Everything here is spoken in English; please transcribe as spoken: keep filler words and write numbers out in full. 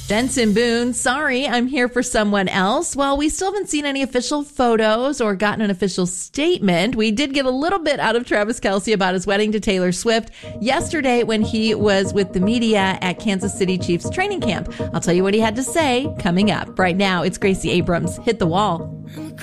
Jensen Boone, sorry, I'm here for someone else. Well, we still haven't seen any official photos or gotten an official statement. We did get a little bit out of Travis Kelce about his wedding to Taylor Swift yesterday when he was with the media at Kansas City Chiefs training camp. I'll tell you what he had to say coming up. Right now, it's Gracie Abrams. Hit the Wall.